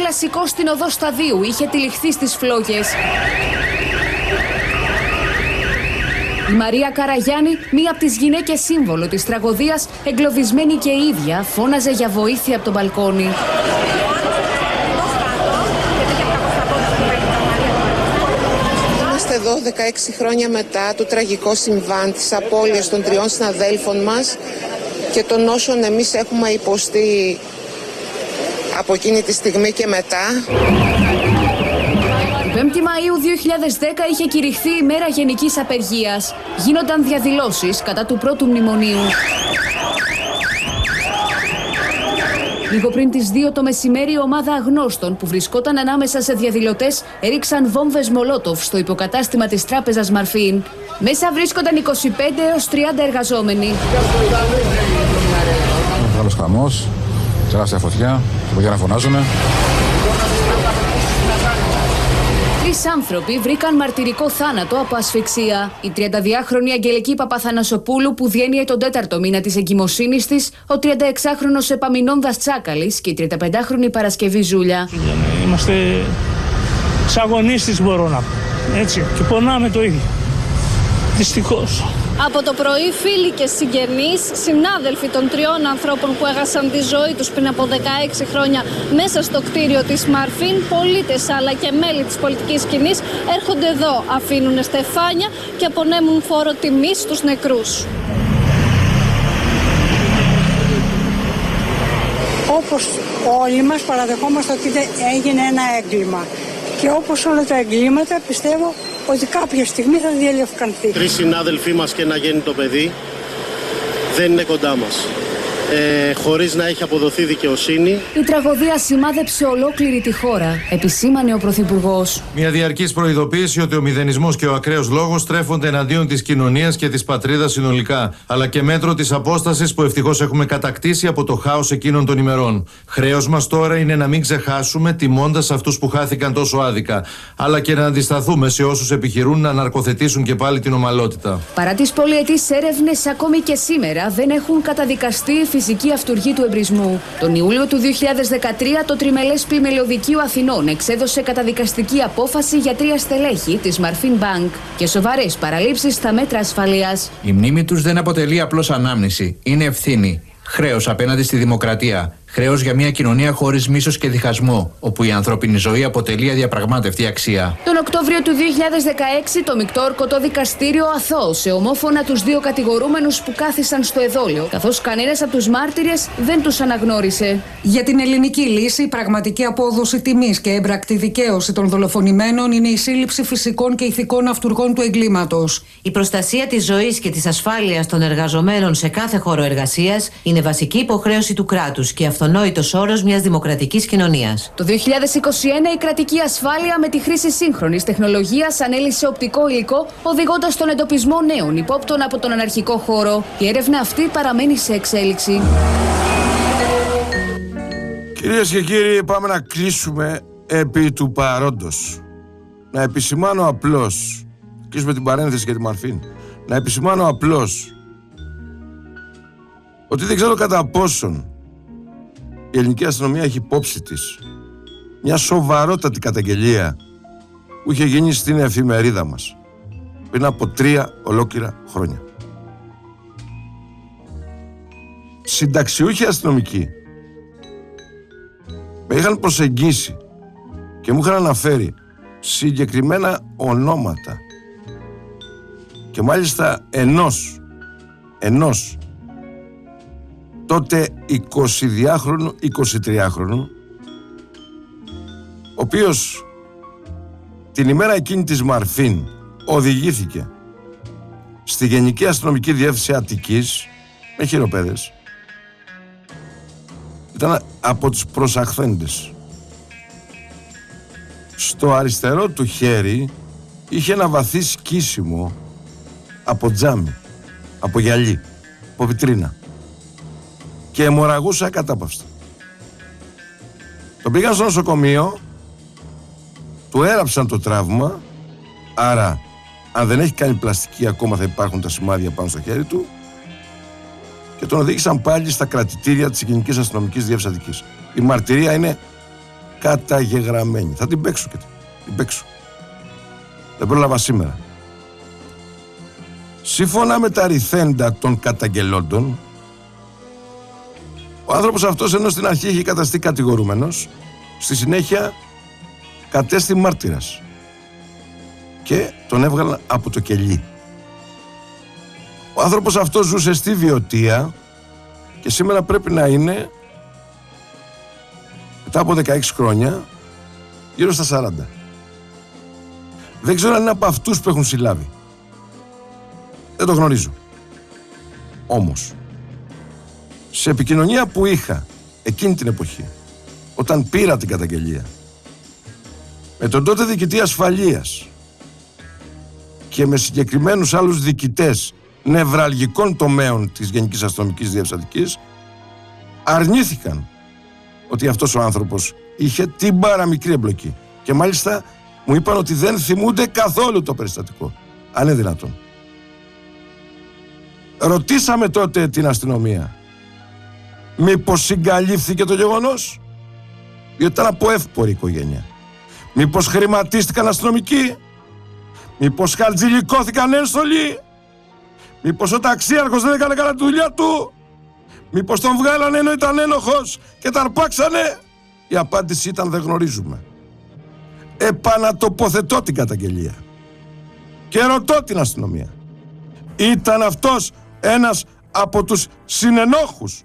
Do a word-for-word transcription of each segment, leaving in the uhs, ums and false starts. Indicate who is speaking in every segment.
Speaker 1: κλασικό στην οδό Σταδίου είχε τυλιχθεί στις φλόγες. Η Μαρία Καραγιάννη, μία από τις γυναίκες σύμβολο της τραγωδίας, εγκλωβισμένη και η ίδια, φώναζε για βοήθεια από τον μπαλκόνι.
Speaker 2: Είμαστε εδώ δεκαέξι χρόνια μετά το τραγικό συμβάν της απώλειας των τριών συναδέλφων μας και των όσων εμείς έχουμε υποστεί από εκείνη τη στιγμή και μετά.
Speaker 1: πέμπτη Μαΐου δύο χιλιάδες δέκα είχε κηρυχθεί η μέρα γενικής απεργίας. Γίνονταν διαδηλώσεις κατά του πρώτου μνημονίου. Λίγο πριν τις δύο το μεσημέρι, η ομάδα αγνώστων που βρισκόταν ανάμεσα σε διαδηλωτές έριξαν βόμβες Μολότοφ στο υποκατάστημα της τράπεζας Μαρφίν. Μέσα βρίσκονταν είκοσι πέντε έως τριάντα εργαζόμενοι.
Speaker 3: Μεγάλος χαμός, τεράστια φωτιά, τα παιδιά να φωνάζουνε.
Speaker 1: Τρεις άνθρωποι βρήκαν μαρτυρικό θάνατο από ασφυξία. Η τριανταδυάχρονη Αγγελική Παπαθανασοπούλου που διένυε τον τέταρτο μήνα της εγκυμοσύνης της, ο τριανταεξάχρονος Επαμεινώνδας Τσάκαλης και η τριανταπεντάχρονη Παρασκευή Ζούλια.
Speaker 4: Είμαστε σαν γονείς της, μπορώ να πω, έτσι, και πονάμε το ίδιο. Δυστυχώς.
Speaker 5: Από το πρωί φίλοι και συγγενείς, συνάδελφοι των τριών ανθρώπων που έχασαν τη ζωή τους πριν από δεκαέξι χρόνια μέσα στο κτίριο της Μαρφίν, πολίτες αλλά και μέλη της πολιτικής σκηνής έρχονται εδώ, αφήνουν στεφάνια και απονέμουν φόρο τιμής στους νεκρούς.
Speaker 6: Όπως όλοι μας παραδεχόμαστε ότι έγινε ένα έγκλημα και όπως όλα τα εγκλήματα πιστεύω ότι κάποια στιγμή θα διαλευκανθεί.
Speaker 7: Τρεις συνάδελφοί μας και ένα γέννητο παιδί δεν είναι κοντά μας. Ε, χωρίς να έχει αποδοθεί δικαιοσύνη.
Speaker 1: Η τραγωδία σημάδεψε ολόκληρη τη χώρα, επισήμανε ο Πρωθυπουργός.
Speaker 8: Μια διαρκής προειδοποίηση ότι ο μηδενισμός και ο ακραίος λόγος στρέφονται εναντίον της κοινωνίας και της πατρίδας συνολικά, αλλά και μέτρο της απόστασης που ευτυχώς έχουμε κατακτήσει από το χάος εκείνων των ημερών. Χρέος μας τώρα είναι να μην ξεχάσουμε, τιμώντας αυτούς που χάθηκαν τόσο άδικα, αλλά και να αντισταθούμε σε όσους επιχειρούν να ναρκοθετήσουν και πάλι την ομαλότητα.
Speaker 1: Παρά τις πολυετής έρευνες, ακόμη και σήμερα δεν έχουν καταδικαστεί φυσική αυτουργή του εμπρισμού. Τον Ιούλιο του δύο χιλιάδες δεκατρία το Τριμελές Πλημελιωδικείο Αθηνών εξέδωσε καταδικαστική απόφαση για τρία στελέχη της Μαρφίν Bank και σοβαρές παραλήψεις στα μέτρα ασφαλείας.
Speaker 9: Η μνήμη τους δεν αποτελεί απλώς ανάμνηση, είναι ευθύνη. Χρέος απέναντι στη δημοκρατία. Χρέος για μια κοινωνία χωρίς μίσος και διχασμό, όπου η ανθρώπινη ζωή αποτελεί αδιαπραγμάτευτη αξία.
Speaker 1: Τον Οκτώβριο του δύο χιλιάδες δεκαέξι το μεικτό ορκωτό δικαστήριο αθώωσε ομόφωνα τους δύο κατηγορούμενους που κάθισαν στο εδόλιο, καθώς κανένας από τους μάρτυρες δεν τους αναγνώρισε.
Speaker 10: Για την ελληνική λύση, η πραγματική απόδοση τιμής και έμπρακτη δικαίωση των δολοφονημένων είναι η σύλληψη φυσικών και ηθικών αυτουργών του εγκλήματος.
Speaker 11: Η προστασία της ζωής και της ασφάλειας των εργαζομένων σε κάθε χώρο εργασίας είναι βασική υποχρέωση του κράτους και αυτονόητος όρος μιας δημοκρατικής κοινωνίας.
Speaker 1: Το δύο χιλιάδες είκοσι ένα η κρατική ασφάλεια με τη χρήση σύγχρονης τεχνολογίας ανέλυσε οπτικό υλικό, οδηγώντας τον εντοπισμό νέων υπόπτων από τον αναρχικό χώρο. Η έρευνα αυτή παραμένει σε εξέλιξη.
Speaker 12: Κυρίες και κύριοι, πάμε να κλείσουμε επί του παρόντος. Να επισημάνω απλώς, κλείσουμε την παρένθεση για τη Μαρφίν, να επισημάνω απλώς ότι δεν ξέρω κατά πόσον η ελληνική αστυνομία έχει υπόψη της μια σοβαρότατη καταγγελία που είχε γίνει στην εφημερίδα μας πριν από τρία ολόκληρα χρόνια. Συνταξιούχοι αστυνομικοί με είχαν προσεγγίσει και μου είχαν αναφέρει συγκεκριμένα ονόματα και μάλιστα ενός ενός τότε εικοσιδυάχρονου, εικοσιτριάχρονου, ο οποίος την ημέρα εκείνη της Μαρφίν οδηγήθηκε στη Γενική Αστυνομική Διεύθυνση Αττικής με χειροπέδες. Ήταν από τους προσαχθέντες. Στο αριστερό του χέρι είχε ένα βαθύ σκίσιμο από τζάμι, από γυαλί, από βιτρίνα και αιμορραγούσε ακατάπαυστα. Τον πήγαν στο νοσοκομείο, του έραψαν το τραύμα, άρα αν δεν έχει κάνει πλαστική ακόμα θα υπάρχουν τα σημάδια πάνω στο χέρι του, και τον οδήγησαν πάλι στα κρατητήρια της Γενικής Αστυνομικής Διεύθυνσης Αττικής. Η μαρτυρία είναι καταγεγραμμένη. Θα την παίξω και την παίξω. Δεν πρόλαβα σήμερα. Σύμφωνα με τα ρηθέντα των καταγγελόντων, ο άνθρωπος αυτός, ενώ στην αρχή είχε καταστεί κατηγορούμενος, στη συνέχεια κατέστη μάρτυρας και τον έβγαλαν από το κελί. Ο άνθρωπος αυτός ζούσε στη Βιωτία και σήμερα πρέπει να είναι, μετά από δεκαέξι χρόνια, γύρω στα σαράντα. Δεν ξέρω αν είναι από αυτούς που έχουν συλλάβει. Δεν το γνωρίζω. Όμως, σε επικοινωνία που είχα εκείνη την εποχή, όταν πήρα την καταγγελία, με τον τότε διοικητή ασφαλείας και με συγκεκριμένους άλλους διοικητές νευραλγικών τομέων της Γενικής Αστυνομικής Διεύσης, αρνήθηκαν ότι αυτός ο άνθρωπος είχε την παραμικρή εμπλοκή. Και μάλιστα μου είπαν ότι δεν θυμούνται καθόλου το περιστατικό. Αν είναι δυνατόν. Ρωτήσαμε τότε την αστυνομία μήπως συγκαλύφθηκε το γεγονός, διότι ήταν από εύπορη οικογένεια. Μήπως χρηματίστηκαν αστυνομικοί, μήπως χαρτζηλικώθηκαν ένστολοι, μήπως ο ταξίαρχος δεν έκανε καλά τη δουλειά του, μήπως τον βγάλανε ενώ ήταν ένοχος και τα αρπάξανε. Η απάντηση ήταν δεν γνωρίζουμε. Επανατοποθετώ την καταγγελία και ρωτώ την αστυνομία, ήταν αυτός ένας από τους συνενόχους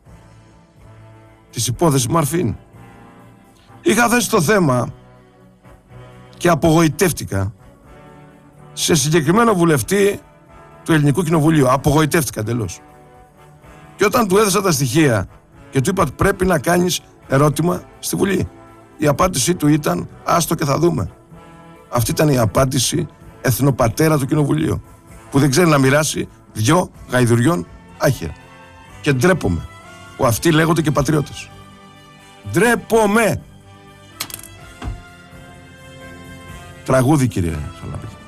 Speaker 12: της υπόθεσης Μαρφίν? Είχα θέσει το θέμα και απογοητεύτηκα σε συγκεκριμένο βουλευτή του Ελληνικού Κοινοβουλίου. Απογοητεύτηκα εντελώς. Και όταν του έδωσα τα στοιχεία και του είπα πρέπει να κάνεις ερώτημα στη Βουλή, η απάντησή του ήταν άστο και θα δούμε. Αυτή ήταν η απάντηση εθνοπατέρα του Κοινοβουλίου, που δεν ξέρει να μοιράσει δυο γαϊδουριών άχυρα. Και ντρέπομαι που αυτοί λέγονται και πατριώτες. Ντρέπομαι. Τραγούδι, κύριε Σαλαβή.